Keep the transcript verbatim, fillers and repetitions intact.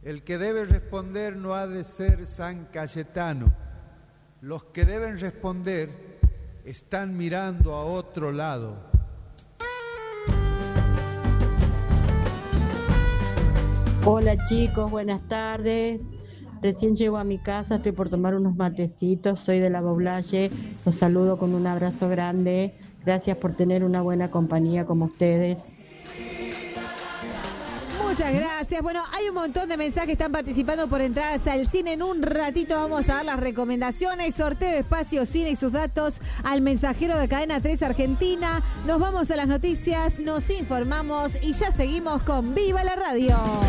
El que debe responder no ha de ser San Cayetano. Los que deben responder están mirando a otro lado. Hola chicos, buenas tardes. Recién llego a mi casa, estoy por tomar unos matecitos, soy de la Boblaye, los saludo con un abrazo grande. Gracias por tener una buena compañía como ustedes. Muchas gracias. Bueno, hay un montón de mensajes que están participando por entradas al cine. En un ratito vamos a dar las recomendaciones. Sorteo de Espacio Cine y sus datos al mensajero de Cadena tres Argentina. Nos vamos a las noticias, nos informamos y ya seguimos con Viva la Radio.